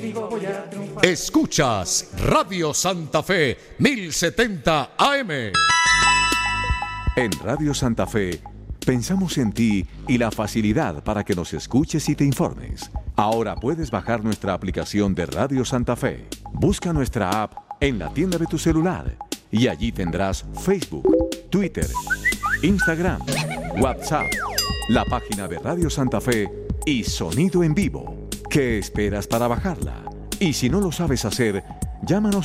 contigo voy a triunfar. Escuchas Radio Santa Fe 1070 AM. En Radio Santa Fe pensamos en ti y la facilidad para que nos escuches y te informes. Ahora puedes bajar nuestra aplicación de Radio Santa Fe. Busca nuestra app en la tienda de tu celular y allí tendrás Facebook, Twitter, Instagram, WhatsApp, la página de Radio Santa Fe y sonido en vivo. ¿Qué esperas para bajarla? Y si no lo sabes hacer, llámanos